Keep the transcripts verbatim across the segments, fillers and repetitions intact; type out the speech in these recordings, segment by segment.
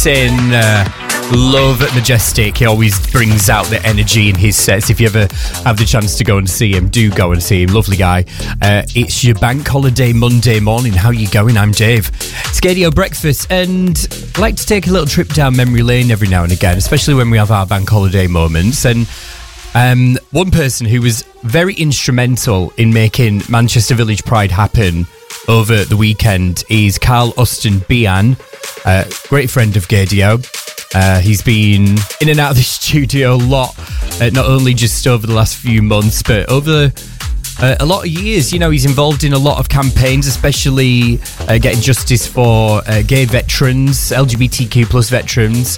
in uh, love at Majestic. He always brings out the energy in his sets. If you ever have the chance to go and see him, do go and see him. Lovely guy. Uh, it's your bank holiday Monday morning. How you going? I'm Dave. It's Gaydio Breakfast, and I like to take a little trip down memory lane every now and again, especially when we have our bank holiday moments. And um, one person who was very instrumental in making Manchester Village Pride happen over the weekend is Carl Austin Bian, uh, great friend of Gaydio. Uh, he's been in and out of the studio a lot, uh, not only just over the last few months, but over uh, a lot of years. You know, he's involved in a lot of campaigns, especially uh, getting justice for uh, gay veterans, L G B T Q plus veterans.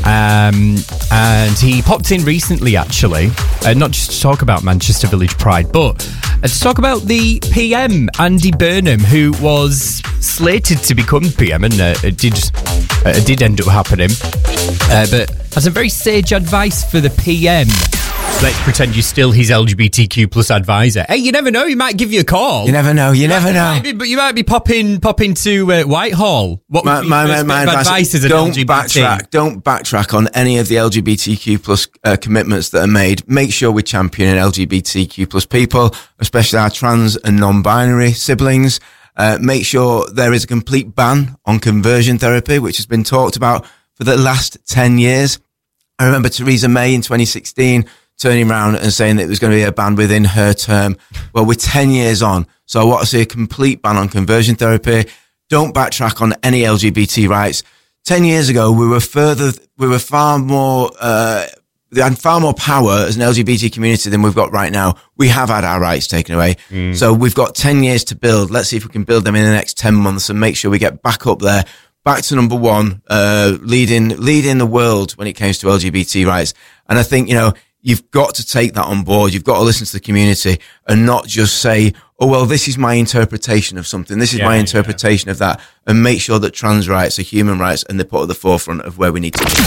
Um, and he popped in recently, actually, uh, not just to talk about Manchester Village Pride, but uh, to talk about the P M, Andy Burnham, who was slated to become P M, and uh, it did uh, it did end up happening. Uh, but has some very sage advice for the P M. Let's pretend you're still his L G B T Q plus advisor. Hey, you never know, he might give you a call. You never know, you never know. Be, but you might be popping popping to uh, Whitehall. What my, would be my, your my, bit my of advice as an don't L G B T? backtrack. Don't backtrack on any of the L G B T Q plus uh, commitments that are made. Make sure we champion L G B T Q plus people, especially our trans and non-binary siblings. Uh, make sure there is a complete ban on conversion therapy, which has been talked about for the last ten years. I remember Theresa May in twenty sixteen turning around and saying that it was going to be a ban within her term. Well, we're ten years on, so I want to see a complete ban on conversion therapy. Don't backtrack on any L G B T rights. Ten years ago, we were further, we were far more, uh, we had far more power as an L G B T community than we've got right now. We have had our rights taken away. Mm. So we've got ten years to build. Let's see if we can build them in the next ten months and make sure we get back up there. Back to number one, uh, leading, leading the world when it comes to L G B T rights. And I think, you know, you've got to take that on board. You've got to listen to the community and not just say, oh, well, this is my interpretation of something. This is yeah, my interpretation yeah. of that. And make sure that trans rights are human rights and they're put at the forefront of where we need to be.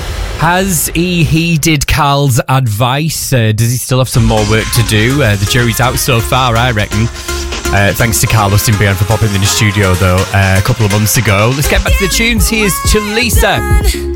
Has he heeded Carl's advice? Uh, does he still have some more work to do? Uh, the jury's out so far, I reckon. Uh, thanks to Carl Austin Bian for popping in the studio, though, uh, a couple of months ago. Let's get back to the tunes. Here's Tulisa.